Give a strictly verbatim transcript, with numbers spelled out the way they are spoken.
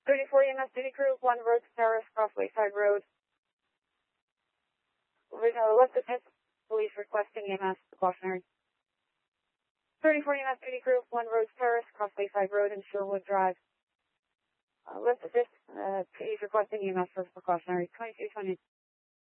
thirty-four E M S Duty Crew, one Road Terrace, Crossway Side Road. We're going to left assist, police requesting E M S precautionary. thirty-four E M S Duty Crew, one Road Terrace, Crossway Side Road, and Sherwood Drive. Uh, left assist, uh, police requesting E M S for precautionary. twenty-two twenty.